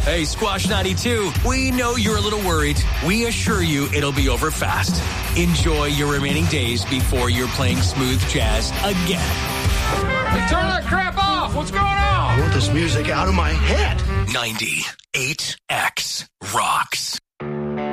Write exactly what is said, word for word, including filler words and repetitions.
Hey, Squash ninety-two, we know you're a little worried. We assure you it'll be over fast. Enjoy your remaining days before you're playing smooth jazz again. Hey, turn that crap off. What's going on? I want this music out of my head. ninety-eight X rocks.